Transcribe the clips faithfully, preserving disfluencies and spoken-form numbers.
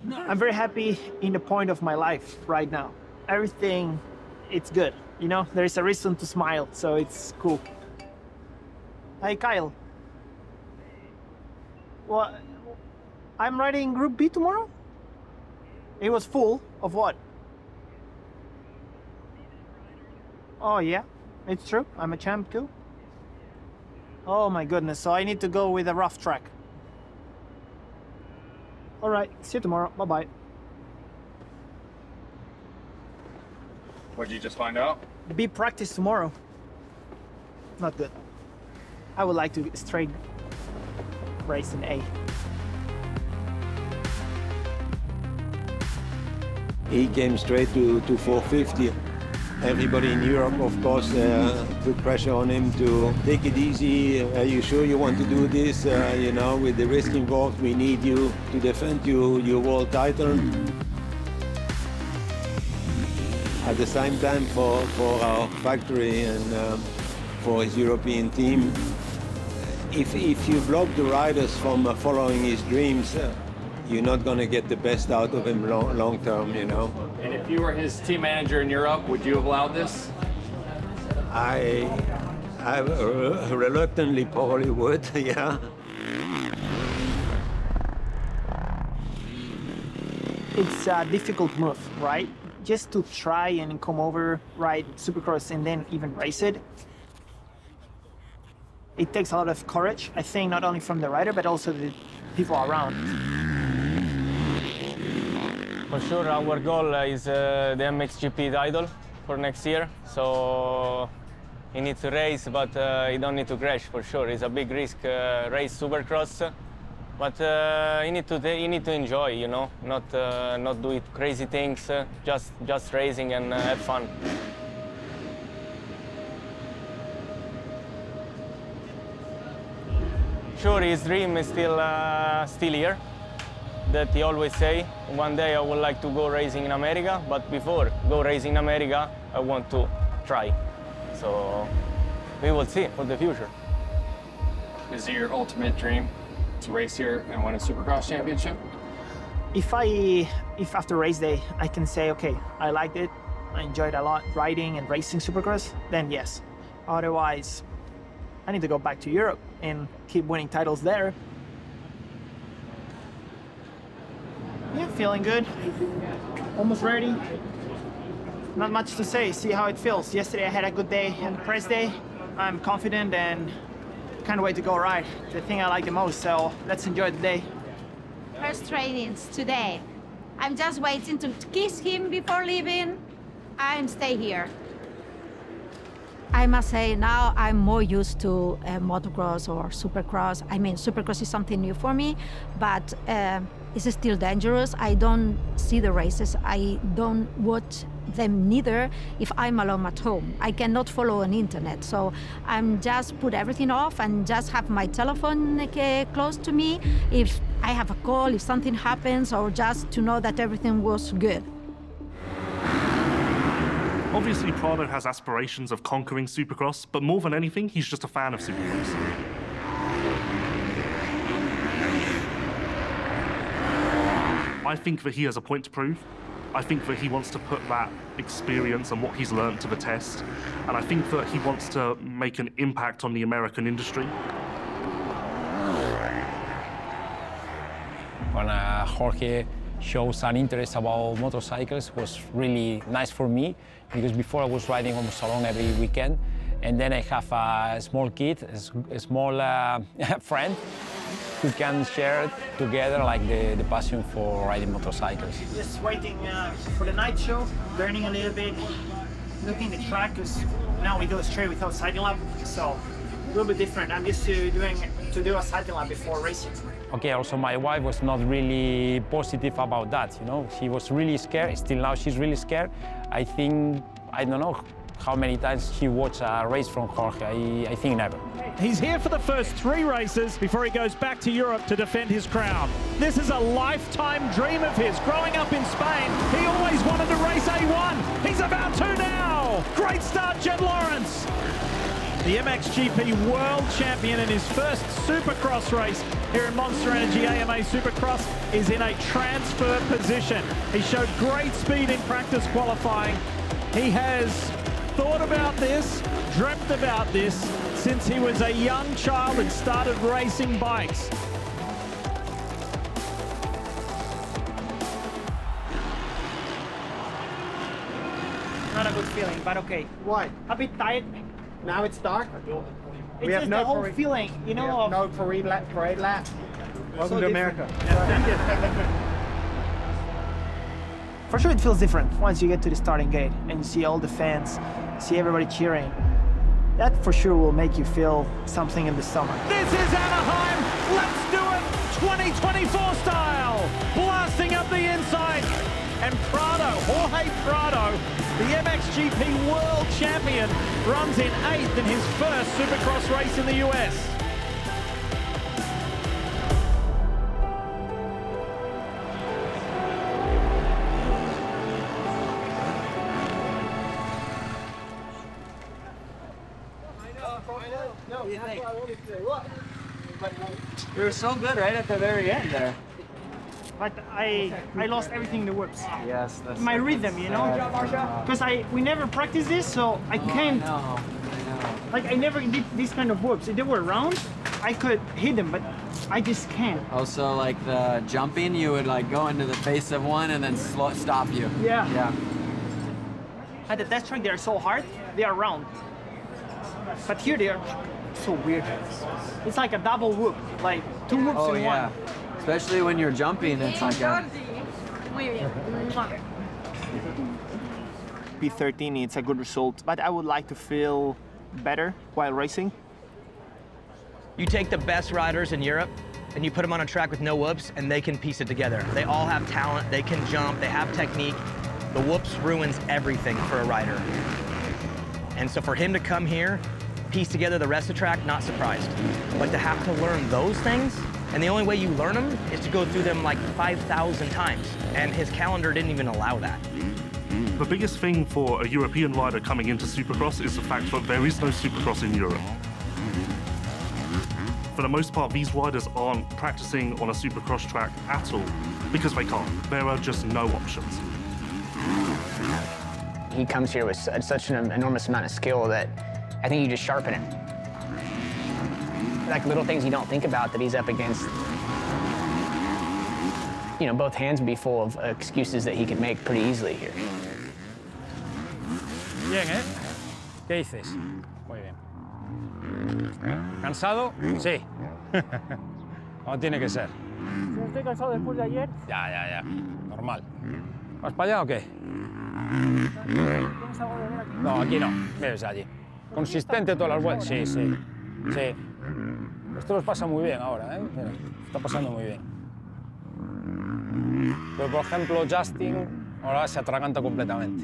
I'm very happy in the point of my life right now. Everything, it's good. You know, there is a reason to smile, so it's cool. Hey, Kyle. Well, I'm riding Group B tomorrow? It was full of what? Oh, yeah, it's true. I'm a champ too. Oh my goodness, so I need to go with a rough track. All right, see you tomorrow. Bye-bye. What did you just find out? B practice tomorrow. Not good. I would like to straight race in A. He came straight to, to four fifty. Everybody in Europe, of course, uh, put pressure on him to take it easy. Are you sure you want to do this? Uh, you know, with the risk involved, we need you to defend you, your world title. At the same time, for, for our factory and um, for his European team, if, if you block the riders from uh, following his dreams, uh, you're not going to get the best out of him long, long term, you know. And if you were his team manager in Europe, would you have allowed this? I, I uh, reluctantly probably would, yeah. It's a difficult move, right? Just to try and come over, ride Supercross and then even race it. It takes a lot of courage, I think, not only from the rider, but also the people around. For sure, our goal is uh, the M X G P title for next year. So he needs to race, but uh, he don't need to crash for sure. It's a big risk uh, race Supercross, but uh, you need to you need to enjoy, you know, not uh, not do it crazy things, uh, just just racing and uh, have fun. Sure, his dream is still uh, still here. That he always say, one day I would like to go racing in America, but before go racing in America, I want to try. So we will see for the future. Is it your ultimate dream to race here and win a Supercross championship? If I, if after race day, I can say, okay, I liked it, I enjoyed a lot riding and racing Supercross, then yes. Otherwise, I need to go back to Europe and keep winning titles there. Yeah, feeling good. Almost ready. Not much to say, see how it feels. Yesterday I had a good day and press day. I'm confident and can't wait to go ride. The thing I like the most, so let's enjoy the day. First trainings today. I'm just waiting to kiss him before leaving. I'm stay here. I must say now I'm more used to uh, motocross or supercross. I mean, supercross is something new for me, but uh, it's still dangerous. I don't see the races. I don't watch them neither if I'm alone at home. I cannot follow on internet, so I'm just put everything off and just have my telephone uh, close to me if I have a call, if something happens, or just to know that everything was good. Obviously, Prado has aspirations of conquering Supercross, but more than anything, he's just a fan of Supercross. I think that he has a point to prove. I think that he wants to put that experience and what he's learned to the test. And I think that he wants to make an impact on the American industry. When uh, Jorge shows an interest about motorcycles was really nice for me, because before I was riding almost alone every weekend, and then I have a small kid, a small uh, friend who can share together like the, the passion for riding motorcycles. Just waiting uh, for the night show, burning a little bit, looking at the track, because now we go straight without sighting lap, so a little bit different. I'm used to doing to do a sighting lap before racing. Okay, also my wife was not really positive about that, you know. She was really scared, still now she's really scared. I think, I don't know how many times she watched a race from Jorge, I, I think never. He's here for the first three races before he goes back to Europe to defend his crown. This is a lifetime dream of his. Growing up in Spain, he always wanted to race A one. He's about to now. Great start, Jed Lawrence. the M X G P World Champion in his first Supercross race here in Monster Energy A M A Supercross, is in a transfer position. He showed great speed in practice qualifying. He has thought about this, dreamt about this since he was a young child and started racing bikes. Not a good feeling, but okay. Why? A bit tired. Now it's dark. It's We have just no the whole parade- feeling, you know, We have of no parade lap. Parade lap. Welcome So to different. America. For sure it feels different once you get to the starting gate and you see all the fans, see everybody cheering. That for sure will make you feel something in the stomach. This is Anaheim. Let's do it twenty twenty-four style. Blasting up the inside. And Prado, Jorge Prado, the M X G P World Champion, runs in eighth in his first Supercross race in the U S. You were so good right at the very end there. But I I lost everything in the whoops. Yes, that's My rhythm, you know? Because I we never practiced this, so I can't, No, I know. like I never did this kind of whoops. If they were round, I could hit them, but I just can't. Also, like the jumping, you would like go into the face of one and then slow, stop you. Yeah. Yeah. At the test track, they are so hard, they are round. But here they are so weird. It's like a double whoop, like two whoops Oh in yeah. one. Especially when you're jumping, it's like a, P thirteen, it's a good result, but I would like to feel better while racing. You take the best riders in Europe and you put them on a track with no whoops and they can piece it together. They all have talent, they can jump, they have technique. The whoops ruins everything for a rider. And so for him to come here, piece together the rest of the track, not surprised. But to have to learn those things, and the only way you learn them is to go through them like five thousand times. And his calendar didn't even allow that. The biggest thing for a European rider coming into Supercross is the fact that there is no Supercross in Europe. For the most part, these riders aren't practicing on a Supercross track at all because they can't. There are just no options. He comes here with su- such an enormous amount of skill that I think you just sharpen it. Like little things you don't think about that he's up against. You know, both hands would be full of excuses that he could make pretty easily here. Bien, ¿eh? ¿Qué dices? Muy bien. ¿Cansado? Sí. Como tiene que ser. Estoy cansado después de ayer. Ya, ya, ya. Normal. ¿Vas para allá o qué? No, aquí no. Ves allí. Consistente todas las vueltas. Sí, sí. Sí. Esto los pasa muy bien ahora, ¿eh? Mira, está pasando muy bien. Pero, por ejemplo, Justin ahora se atraganta completamente.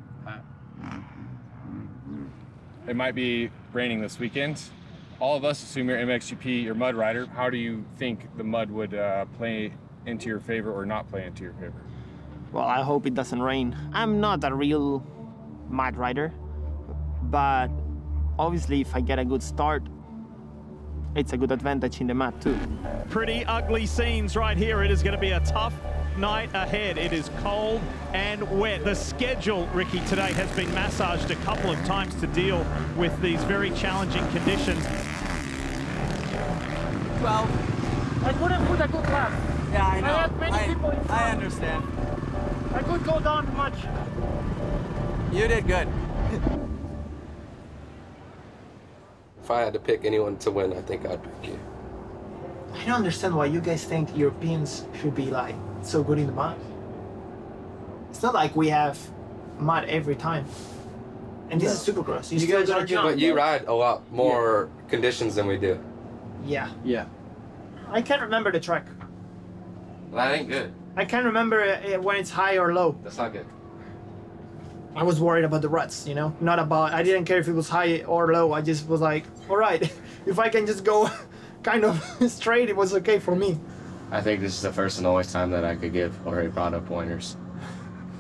It might be raining this weekend. All of us assume you're M X G P, you're mud rider. How do you think the mud would uh, play into your favor or not play into your favor? Well, I hope it doesn't rain. I'm not a real mud rider, but obviously if I get a good start, it's a good advantage in the mud too. Pretty ugly scenes right here. It is going to be a tough night ahead. It is cold and wet. The schedule, Ricky, today has been massaged a couple of times to deal with these very challenging conditions. well, I couldn't put a good lap. yeah, I know. I had many people in I front. understand. I could go down much. You did good. If I had to pick anyone to win, I think I'd pick you. I don't understand why you guys think Europeans should be like so good in the mud. It's not like we have mud every time. And this is Supercross. You still guys gotta are good, jump. but you ride a lot more conditions than we do. Yeah. Yeah. I can't remember the track. That ain't good. I can't remember uh, when it's high or low. That's not good. I was worried about the ruts, you know? Not about, I didn't care if it was high or low. I just was like, all right, if I can just go kind of straight, it was okay for me. I think this is the first and only time that I could give Jorge Prado pointers.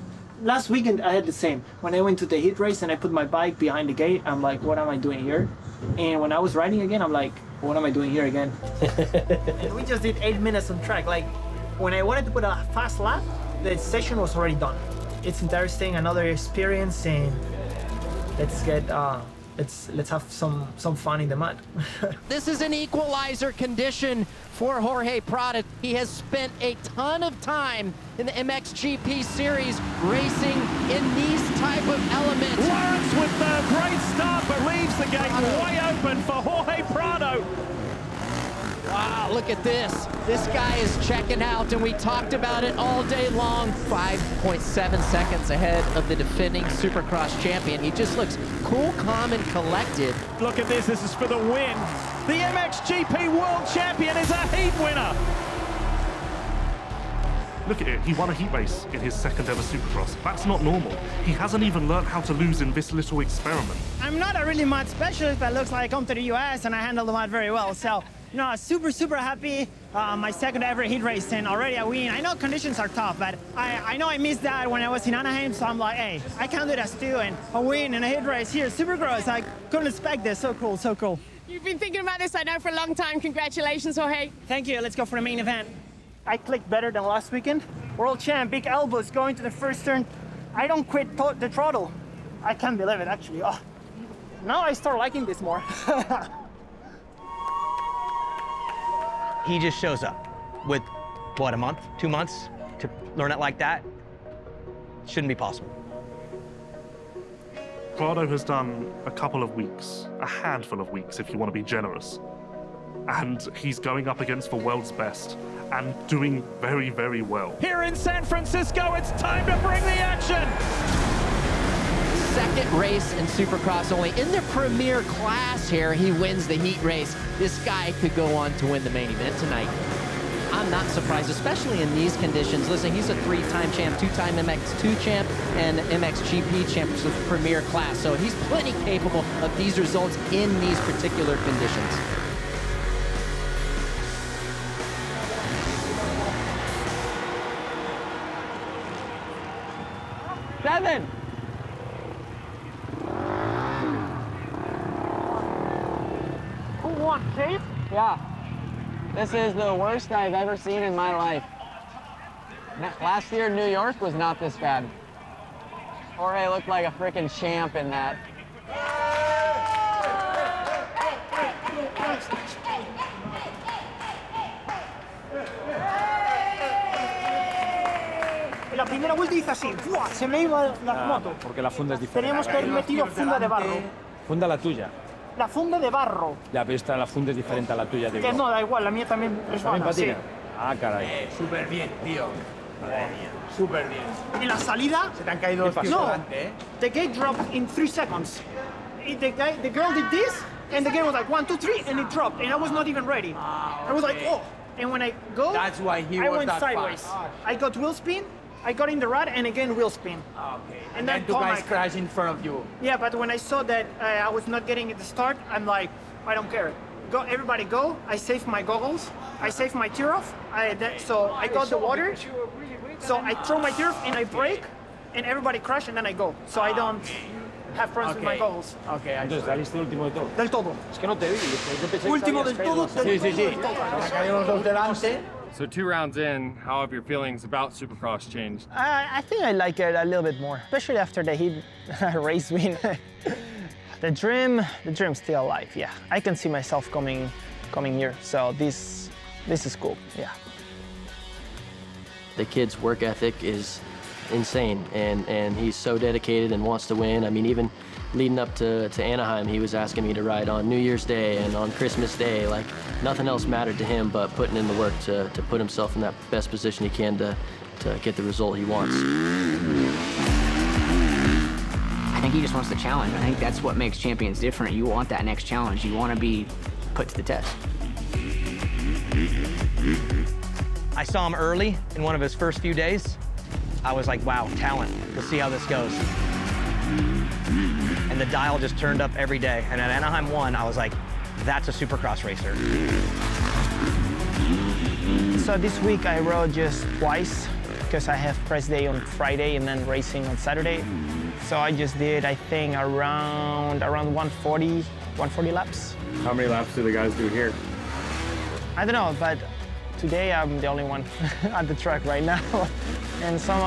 Last weekend, I had the same. When I went to the heat race and I put my bike behind the gate, I'm like, what am I doing here? And when I was riding again, I'm like, what am I doing here again? And we just did eight minutes on track. Like, when I wanted to put a fast lap, the session was already done. It's interesting, another experience, and let's get, uh, let's let's have some some fun in the mud. This is an equalizer condition for Jorge Prado. He has spent a ton of time in the M X G P series racing in these type of elements. Lawrence with the great start, but leaves the gate way open for Jorge Prado. Wow, look at this. This guy is checking out, and we talked about it all day long. five point seven seconds ahead of the defending Supercross champion. He just looks cool, calm, and collected. Look at this, this is for the win. The M X G P World Champion is a heat winner. Look at it, he won a heat race in his second ever Supercross. That's not normal. He hasn't even learned how to lose in this little experiment. I'm not a really mud specialist, but it looks like I come to the U S and I handle the mud very well. So, you know, super, super happy. Uh, my second ever heat race and already a win. I know conditions are tough, but I, I know I missed that when I was in Anaheim, so I'm like, hey, I can do this too, and a win in a heat race here, Supercross. I couldn't expect this. So cool, so cool. You've been thinking about this, I know, for a long time. Congratulations, Jorge. Thank you. Let's go for the main event. I clicked better than last weekend. World champ, big elbows going to the first turn. I don't quit the throttle. I can't believe it, actually. Oh, now I start liking this more. He just shows up with, what, a month, two months to learn it like that? Shouldn't be possible. Prado has done a couple of weeks, a handful of weeks if you want to be generous. And he's going up against the world's best and doing very, very well. Here in San Francisco, it's time to bring the action. Second race in Supercross only. In the premier class here, he wins the heat race. This guy could go on to win the main event tonight. I'm not surprised, especially in these conditions. Listen, he's a three-time champ, two-time M X two champ, and M X G P champ, which is the premier class. So he's plenty capable of these results in these particular conditions. Seven. Who won, Chase? Yeah. This is the worst I've ever seen in my life. Last year, New York was not this bad. Jorge looked like a freaking champ in that. La primera vuelta hice así, ¡fua! Se me iba la Ah, moto. porque la funda es diferente. Teníamos que haber metido funda de barro. Funda la tuya. La funda de barro. Ya, pero esta la funda es diferente a la tuya. Digo. Que no, da igual, la mía también resbala. ¿También Sí. patina? Ah, caray. Eh, súper bien, tío. Madre mía, súper bien. En la salida... Se te han caído los tíos No, delante, ¿eh? the gate dropped in three seconds. It- The, guy, the girl did this, and the gate was like one, two, three, and it dropped, and I was not even ready. I was like, oh. And when I go, That's why he I was went that sideways. fast. I got wheel spin, I got in the rut, and again wheel spin. Okay. And And then then two Tom guys Michael. crash in front of you. Yeah, but when I saw that uh, I was not getting at the start, I'm like, I don't care. Go, everybody go. I saved my goggles. I saved my tear off. I, that, so I got the water. So I throw my tear off and I brake, and everybody crash, and then I go. So I don't have problems with my goggles. Okay, I Entonces, saliste último de todo. Del todo. Es que no te vi. Yo pensé que Último te habías del caído todo, más. del Sí, sí, sí. del todo. Se han caído los dos delante. So two rounds in, how have your feelings about Supercross changed? I, I think I like it a little bit more, especially after the heat race win. the dream, the dream's still alive. Yeah, I can see myself coming, coming here. So this, this is cool. Yeah. The kid's work ethic is insane, and, and he's so dedicated and wants to win. I mean, even leading up to, to Anaheim, he was asking me to ride on New Year's Day and on Christmas Day. Like, nothing else mattered to him but putting in the work to, to put himself in that best position he can to, to get the result he wants. I think he just wants the challenge. I think that's what makes champions different. You want that next challenge. You want to be put to the test. I saw him early in one of his first few days. I was like, wow, talent. We'll see how this goes. And the dial just turned up every day. And at Anaheim one, I was like, that's a Supercross racer. So this week I rode just twice because I have press day on Friday and then racing on Saturday. So I just did, I think, around around one forty, one forty laps. How many laps do the guys do here? I don't know, but today I'm the only one at the track right now. And some